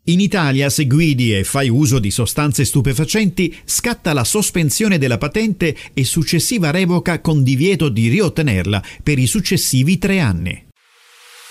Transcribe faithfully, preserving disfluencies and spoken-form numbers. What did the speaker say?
In Italia, se guidi e fai uso di sostanze stupefacenti, scatta la sospensione della patente e successiva revoca con divieto di riottenerla per i successivi tre anni.